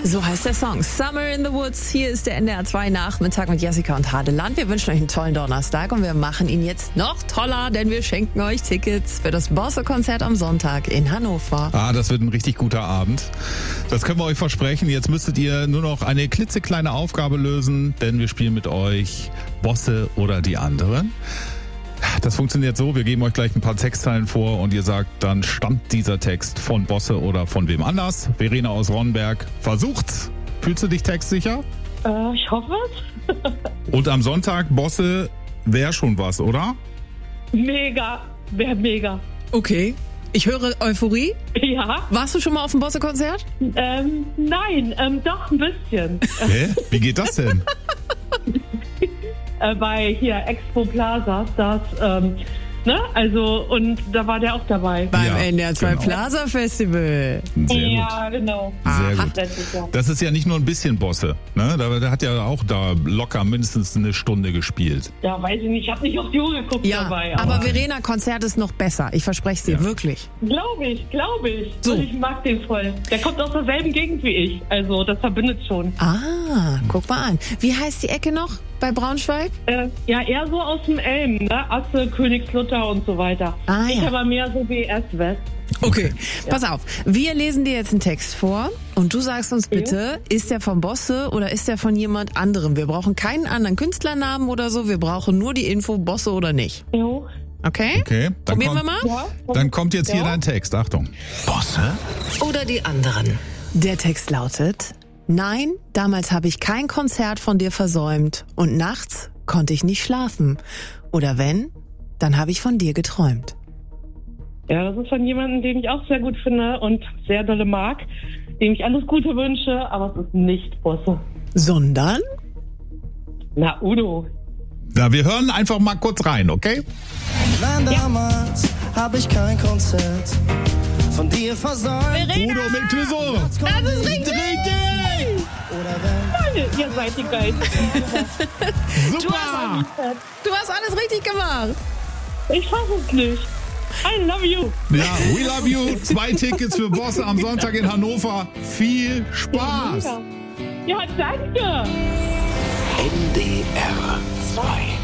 So heißt der Song. Summer in the Woods. Hier ist der NDR 2 Nachmittag mit Jessica und Hadeland. Wir wünschen euch einen tollen Donnerstag und wir machen ihn jetzt noch toller, denn wir schenken euch Tickets für das Bosse-Konzert am Sonntag in Hannover. Das wird ein richtig guter Abend. Das können wir euch versprechen. Jetzt müsstet ihr nur noch eine klitzekleine Aufgabe lösen, denn wir spielen mit euch Bosse oder die anderen. Das funktioniert so, wir geben euch gleich ein paar Textzeilen vor und ihr sagt, dann stammt dieser Text von Bosse oder von wem anders. Verena aus Ronnenberg versucht's. Fühlst du dich textsicher? Ich hoffe es. Und am Sonntag, Bosse, wäre schon was, oder? Mega, wäre mega. Okay. Ich höre Euphorie. Ja. Warst du schon mal auf dem Bosse-Konzert? Nein, doch ein bisschen. Hä? Wie geht das denn? Bei hier Expo Plaza, also, und da war der auch dabei. Beim Ja, NDR 2 genau. Plaza Festival. Sehr gut. Genau. Sehr gut. Letztes Jahr. Das ist ja nicht nur ein bisschen Bosse, ne? Der hat ja auch da locker mindestens eine Stunde gespielt. Ja, weiß ich nicht, ich habe nicht auf die Uhr geguckt Ja, dabei. aber Verena, Konzert ist noch besser. Ich verspreche es dir, wirklich. Glaube ich. So. Und ich mag den voll. Der kommt aus derselben Gegend wie ich, also das verbindet schon. Guck mal an. Wie heißt die Ecke noch bei Braunschweig? Ja, eher so aus dem Elm, ne? Asse, Königslutter und so weiter. Ah, ja. Ich aber mehr so BS West. Okay, pass auf. Wir lesen dir jetzt einen Text vor und du sagst uns bitte, ist der von Bosse oder ist der von jemand anderem? Wir brauchen keinen anderen Künstlernamen oder so, wir brauchen nur die Info, Bosse oder nicht. Jo. Okay? Okay, dann Probieren wir kommt, mal? Ja. dann kommt jetzt hier Ja. dein Text. Achtung. Bosse? Oder die anderen. Der Text lautet: Nein, damals habe ich kein Konzert von dir versäumt und nachts konnte ich nicht schlafen. Oder wenn, dann habe ich von dir geträumt. Ja, das ist von jemandem, den ich auch sehr gut finde und sehr dolle mag, dem ich alles Gute wünsche, aber es ist nicht Bosse. Sondern? Na, Udo. Na, wir hören einfach mal kurz rein, okay? Nein, damals habe ich kein Konzert von dir versäumt. Udo mit Clouseau. Das ist richtig! Oder wenn. Ihr seid die Geilsten. Super! Du hast alles richtig gemacht. Ich fass es nicht. I love you. Ja, we love you. 2 Tickets für Bosse am Sonntag in Hannover. Viel Spaß! Ja, danke. NDR 2